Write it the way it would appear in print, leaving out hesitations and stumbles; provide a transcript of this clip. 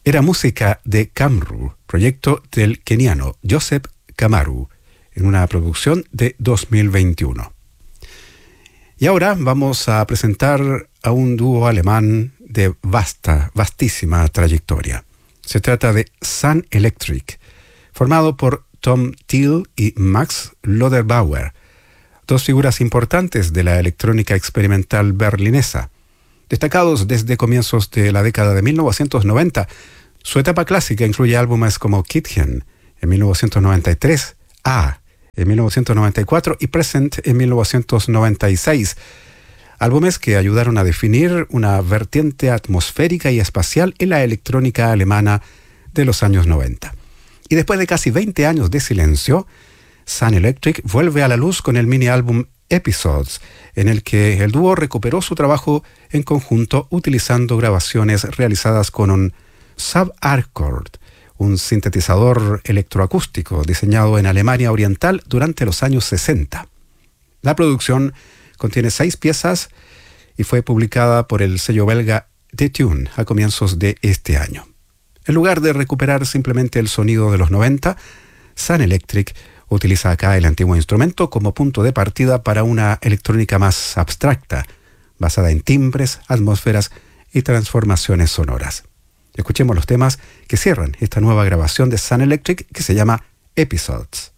Era música de Kamru, proyecto del keniano Joseph Kamaru, en una producción de 2021. Y ahora vamos a presentar a un dúo alemán de vastísima trayectoria. Se trata de Sun Electric, formado por Tom Thiel y Max Loderbauer, dos figuras importantes de la electrónica experimental berlinesa. Destacados desde comienzos de la década de 1990, su etapa clásica incluye álbumes como Kitchen en 1993, A en 1994 y Present en 1996, álbumes que ayudaron a definir una vertiente atmosférica y espacial en la electrónica alemana de los años 90. Y después de casi 20 años de silencio, Sun Electric vuelve a la luz con el mini álbum Episodes, en el que el dúo recuperó su trabajo en conjunto utilizando grabaciones realizadas con un Sub-Arcord, un sintetizador electroacústico diseñado en Alemania Oriental durante los años 60. La producción contiene 6 piezas y fue publicada por el sello belga D-Tune a comienzos de este año. En lugar de recuperar simplemente el sonido de los 90, Sun Electric utiliza acá el antiguo instrumento como punto de partida para una electrónica más abstracta, basada en timbres, atmósferas y transformaciones sonoras. Escuchemos los temas que cierran esta nueva grabación de Sun Electric que se llama Episodes.